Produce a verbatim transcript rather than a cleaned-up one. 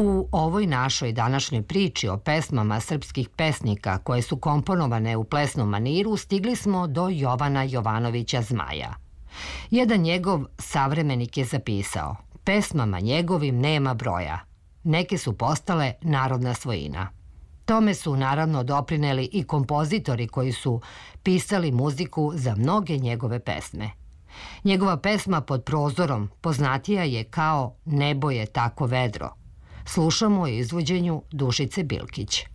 U ovoj našoj današnjoj priči o pesmama srpskih pesnika koje su komponovane u plesnom maniru stigli smo do Jovana Jovanovića Zmaja. Jedan njegov savremenik je zapisao: pesmama njegovim nema broja. Neke su postale narodna svojina. Tome su naravno doprineli i kompozitori koji su pisali muziku za mnoge njegove pesme. Njegova pesma Pod prozorom poznatija je kao Nebo je tako vedro. Slušamo o izvođenju Dušice Bilkić.